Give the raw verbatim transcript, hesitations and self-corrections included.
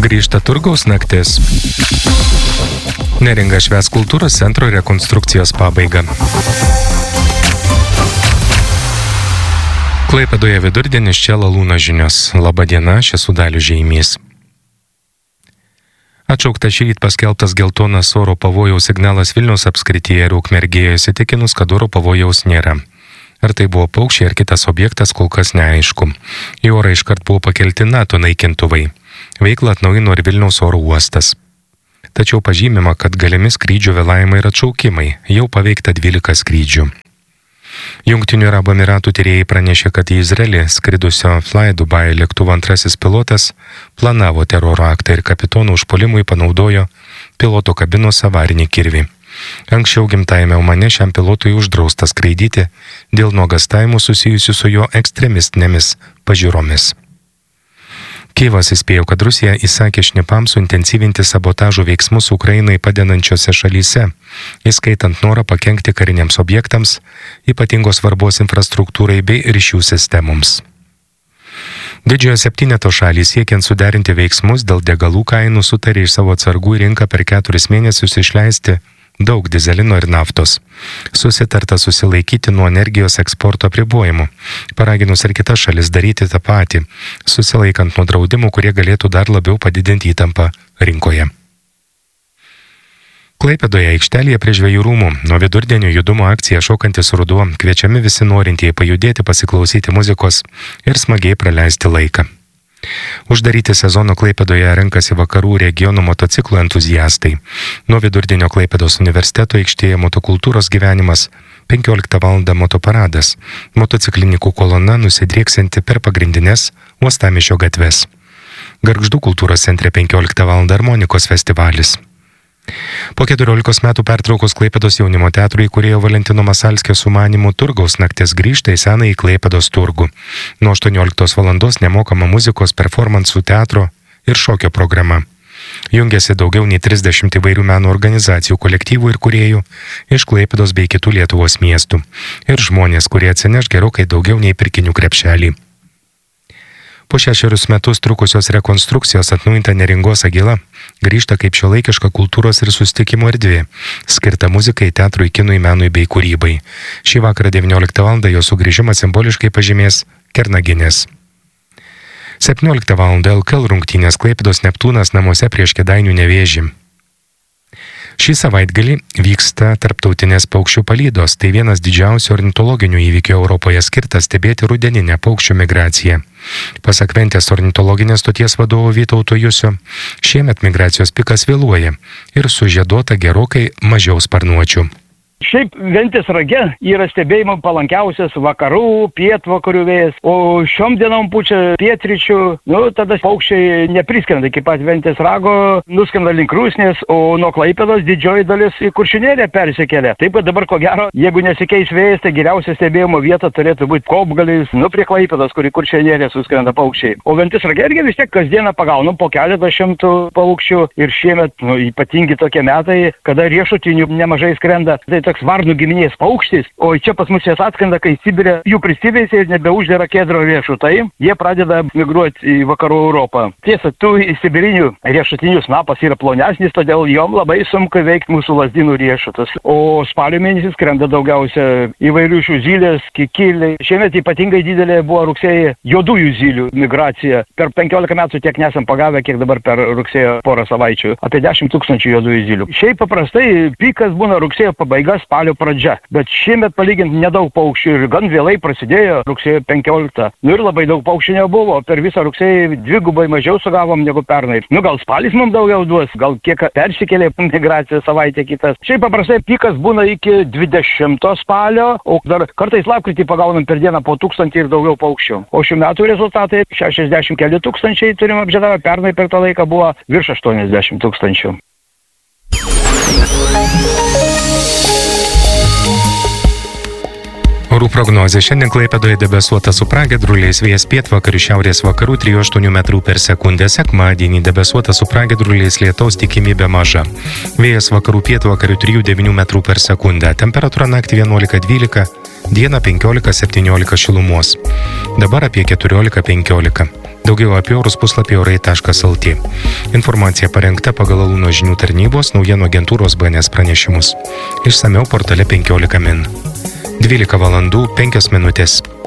Grįžta turgaus naktis. Neringa švęs kultūros centro rekonstrukcijos pabaigą. Klaipėdoje vidurdienis, čia Lalūno žinios. Labą dieną, aš esu Dalius Žeimys. Atšaukta šįryt paskelbtas geltonas oro pavojaus signalas Vilniaus apskrityje ir Ukmergėje, įsitikinus, kad oro pavojaus nėra. Ar tai buvo paukščiai ar kitas objektas, kol kas neaišku. Į orą iškart buvo pakelti NATO naikintuvai. Veiklą atnaujino ir Vilniaus oro uostas. Tačiau pažymima, kad galimi skrydžių vėlavimai ir atšaukimai, jau paveikta dvylika skrydžių. Jungtinių Arabų Emiratų tyrėjai pranešė, kad į Izraelį skridusio Fly Dubai lėktuvo antrasis pilotas planavo teroro aktą ir kapitono užpuolimui panaudojo piloto kabinos avarinį kirvį. Anksčiau gimtajame Omane šiam pilotui uždrausta skraidyti dėl nuogąstavimų susijusių su jo ekstremistinėmis pažiūromis. Kijevas įspėjo, kad Rusija įsakė šnipams suintensyvinti sabotažo veiksmus Ukrainai padedančiose šalyse, įskaitant norą pakenkti kariniams objektams, ypatingos svarbos infrastruktūrai bei ryšių sistemoms. Didžiojo septyneto šalys siekiant suderinti veiksmus dėl degalų kainų sutarė iš savo atsargų į rinką per keturis mėnesius išleisti daug dizelino ir naftos. Susitarta susilaikyti nuo energijos eksporto apribojimų, paraginus ir kitas šalis daryti tą patį, susilaikant nuo draudimų, kurie galėtų dar labiau padidinti įtampą rinkoje. Klaipėdoje aikštelėje prie Žvejų rūmų nuo vidurdienio judumo akcija Šokantis ruduo kviečiami visi norintieji pajudėti, pasiklausyti muzikos ir smagiai praleisti laiką. Uždaryti sezono Klaipėdoje renkasi vakarų regionų motociklų entuziastai. Nuo vidurdienio Klaipėdos universiteto aikštėje motokultūros gyvenimas, penkioliktą valandą motoparadas, motociklininkų kolona nusidrieksinti per pagrindines Uostamiesčio gatves. Gargždų kultūros centre penkioliktą valandą harmonikos festivalis. Po keturiolikos metų pertraukos Klaipėdos jaunimo teatro įkūrėjo Valentino Masalskio sumanymu turgaus naktis grįžta į senąjį Klaipėdos turgų. Nuo aštuonioliktos valandos nemokama muzikos, performansų, teatro ir šokio programa. Jungiasi daugiau nei trisdešimt įvairių meno organizacijų, kolektyvų ir kūrėjų iš Klaipėdos bei kitų Lietuvos miestų. Ir žmonės, kurie atsineš gerokai daugiau nei pirkinių krepšelį. Po šešerius metus trukusios rekonstrukcijos atnaujinta Neringos Agila grįžta kaip šiuolaikiška kultūros ir susitikimo erdvė, skirta muzikai, teatrui, kinui, menui bei kūrybai. Šį vakarą devynioliktą valandą jo sugrįžimą simboliškai pažymės Kernaginės. septynioliktą valandą L K L rungtynės Klaipėdos Neptūnas namuose prieš Kėdainių Nevėžį. Šį savaitgalį vyksta tarptautinės paukščių palydos. Tai vienas didžiausių ornitologinių įvykių Europoje, skirtas stebėti rudeninę paukščių migraciją. Pasak Ventės ornitologinės stoties vadovo Vytauto Jusio, šiemet migracijos pikas vėluoja ir sužieduota gerokai mažiau sparnuočių. Šiaip Ventės rage yra stebėjimo palankiausias vakarų, pietvakarių vėjas, o šiom dienom pučia pietryčių, nu tada paukščiai nepriskrenda iki pat Ventės rago, nuskrenda link Rusnės, o nuo Klaipėdos didžioji dalis į Kuršių neriją persikelia. Taip pat dabar ko gero, jeigu nesikeis vėjas, tai geriausia stebėjimo vieta turėtų būti Kopgalis, nu prie Klaipėdos, kur į Kuršių neriją suskrenda paukščiai. O Ventės rage irgi vis tiek kasdieną pagaunam po keletą šimtų paukščių ir šiemet nu, ypatingi tokie metai, kada riešutinių nemažai skrenda. Tai toks varnų giminės paukštis, o čia pas mus jas atskrenda, kai Sibire jų prisiveisia ir nebeuždėra kedro riešutai, jie pradeda migruoti į vakarų Europą. Tiesa, tų sibirinių riešutinių snapas yra plonesnis, todėl jom labai sunku veikti mūsų lazdynų riešutus. O spalio mėnesį skrenda daugiausia įvairių šių zylės, kikiliai. Šiemet ypatingai didelė buvo rugsėjai juodųjų zylių migracija. Per penkiolika metų tiek nesam pagavę, kiek dabar per rugsėjo porą savaičių. Apie dešimt tūkstančių juodųjų zylių. Šiaip paprastai pikas būna rugsėjo pabaiga, spalio pradžia. Bet šiemet palyginti nedaug paukščių ir gan vėlai prasidėjo rugsėjo penkioliktą. Nu ir labai daug paukščių nebuvo. Per visą rugsėjį dvigubai mažiau sugavom negu pernai. Nu gal spalis mums daugiau duos, gal kiek persikėlė migracija savaitę kitas. Šiaip paprastai pikas būna iki dvidešimto spalio, o dar kartais lapkritį pagaunam per dieną po tūkstantį ir daugiau paukščių. O šių metų rezultatai šešiasdešimt keli tūkstančiai turim apžiedavę, pernai per tą laiką buvo virš aštuoniasdešimt tūkstančių. Orų prognozė. Šiandien Klaipėdoje debesuota su pragiedruliais, vėjas pietvakarių šiaurės vakarų trijų aštuonių metrų per sekundę. Sekmadienį debesuota su pragiedruliais, lietaus tikimybė maža. Vėjas vakarų pietvakarių trijų devynių metrų per sekundę. Temperatūra naktį vienuolika dvylika, Dieną penkiolika septyniolika šilumos. Dabar apie keturiolika penkiolika. Daugiau apie orus puslapį orai taškas el tė. Informacija parengta pagal Alūno žinių tarnybos naujienų agentūros B N S pranešimus. Išsamiau portale penkiolika min. dvylika valandų penkios minutės.